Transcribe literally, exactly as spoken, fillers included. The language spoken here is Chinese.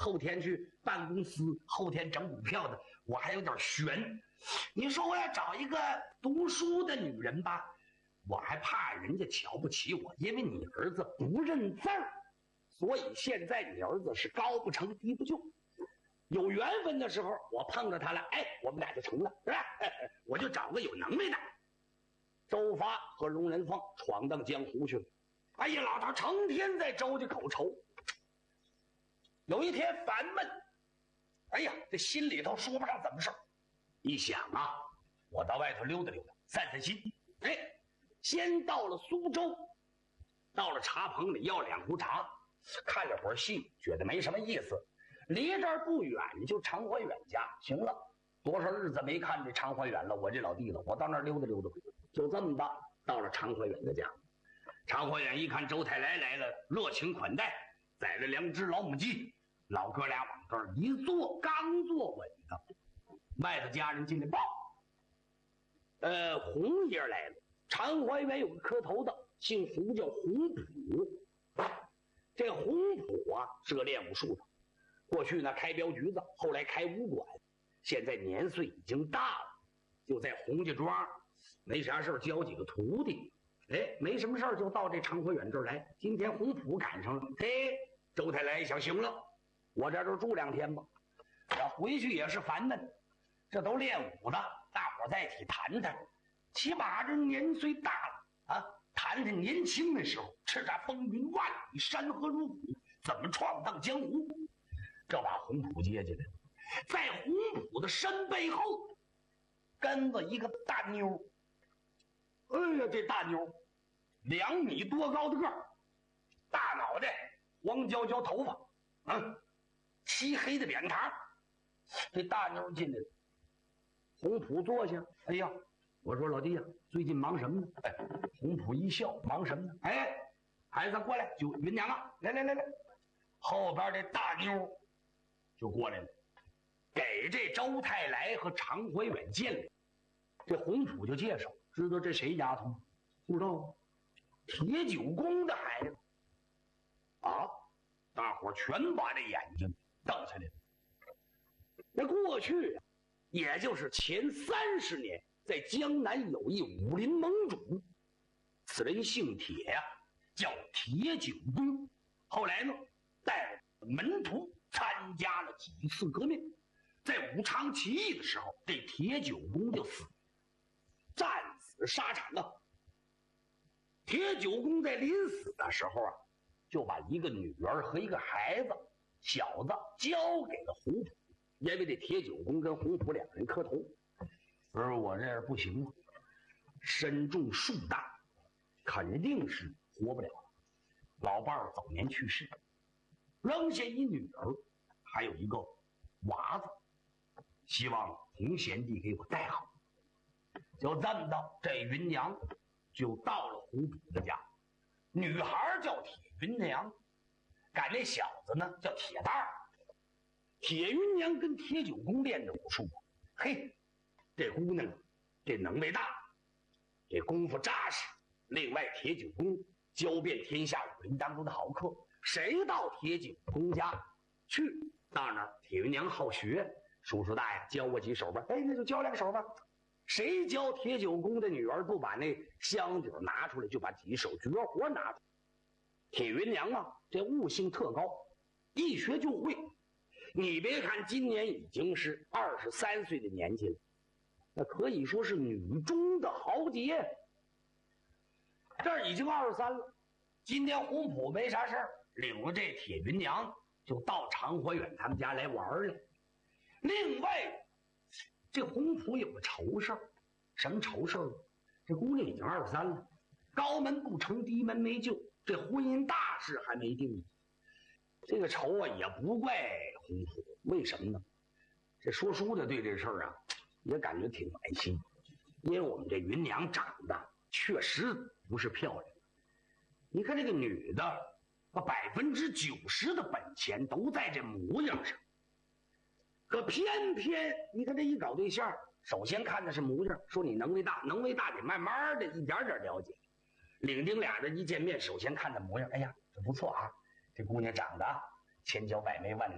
后天去办公司，后天整股票的，我还有点悬。你说我要找一个读书的女人吧，我还怕人家瞧不起我，因为你儿子不认字儿，所以现在你儿子是高不成低不就。有缘分的时候，我碰着他了，哎，我们俩就成了，是吧？我就找个有能耐的。周发和龙人凤闯荡江湖去了。哎呀，老头成天在周家口愁。有一天烦闷，哎呀，这心里头说不上怎么事儿。一想啊，我到外头溜达溜达，散散心。哎，先到了苏州，到了茶棚里要两壶茶，看了会儿戏，觉得没什么意思。离这儿不远就常怀远家，行了，多少日子没看这常怀远了，我这老弟了，我到那儿溜达溜达。就这么的到了常怀远的家。常怀远一看周太来来了，热情款待，宰了两只老母鸡，老哥俩往这儿一坐，刚坐稳的，外头家人进来报，呃，洪爷来了。常怀远有个磕头的，姓胡，叫洪普。这洪普啊是个练武术的，过去呢开镖局子，后来开武馆，现在年岁已经大了，就在洪家庄没啥事教几个徒弟。哎，没什么事就到这常怀远这儿来。今天洪普赶上了，嘿，周太来想行了，我这就住两天吧，要回去也是烦闷，这都练武的，大伙在一起谈谈，起码这年岁大了啊，谈谈年轻的时候，叱咤风云万里，山河如虎，怎么闯荡江湖。这把洪普接进来了，在洪普的身背后跟着一个大妞。哎呀，这大妞两米多高的个儿，大脑袋，黄焦焦头发，嗯，漆黑的扁长。这大妞进来了，洪普坐下。哎呀，我说老弟呀、啊，最近忙什么呢？哎，洪普一笑，忙什么呢？哎，孩子过来，就云娘啊，来来来来，后边这大妞就过来了，给这周太来和常怀远见了。这洪普就介绍，知道这谁丫头吗？不知道，铁九公的孩子啊！大伙全把这眼睛瞪下来了。那过去也就是前三十年，在江南有一武林盟主，此人姓铁呀、啊，叫铁九公。后来呢，带门徒参加了几次革命，在武昌起义的时候，这铁九公就死了，战死沙场啊！铁九公在临死的时候啊，就把一个女儿和一个孩子小子交给了洪普，因为这铁九公跟洪普两人磕头，而我这不行了，身重树大，肯定是活不了了。老伴儿早年去世，扔下一女儿，还有一个娃子，希望洪贤弟给我带好。就这么的，这云娘就到了洪普的家。女孩叫铁云娘，赶那小子呢叫铁蛋儿。铁云娘跟铁九公练着武术，嘿，这姑娘这能耐大，这功夫扎实。另外，铁九公教遍天下武林当中的好课，谁到铁九公家去，到那儿铁云娘好学，叔叔大爷教我几手吧，哎，那就教两手吧。谁教铁九公的女儿不把那香底拿出来，就把几手绝活拿出来。铁云娘啊，这悟性特高，一学就会。你别看今年已经是二十三岁的年纪了，那可以说是女中的豪杰。这儿已经二十三了，今天洪普没啥事儿，领了这铁云娘就到常怀远他们家来玩了。另外，这洪普有个愁事儿，什么愁事儿？这姑娘已经二十三了，高门不成低门没救，这婚姻大事还没定。这个愁啊也不怪洪普，为什么呢？这说书的对这事儿啊也感觉挺惋惜，因为我们这云娘长得确实不是漂亮。你看这个女的，把百分之九十的本钱都在这模样上。可偏偏你看这一搞对象，首先看的是模样，说你能力大，能力大得慢慢的一点点了解。领丁俩人一见面，首先看的模样，哎呀，这不错啊，这姑娘长得千娇百媚万里